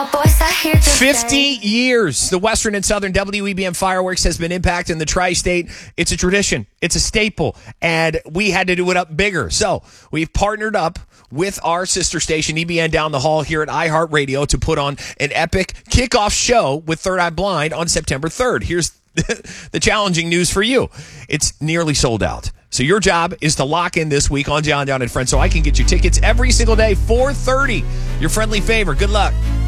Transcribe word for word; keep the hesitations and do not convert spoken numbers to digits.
fifty years, the Western and Southern W E B M Fireworks has been impacting the tri-state. It's a tradition. It's a staple. And we had to do it up bigger. So we've partnered up with our sister station, E B N Down the Hall here at iHeartRadio, to put on an epic kickoff show with Third Eye Blind on September third. Here's the challenging news for you. It's nearly sold out. So your job is to lock in this week on John John and Friends so I can get you tickets every single day, four thirty. Your friendly favor. Good luck.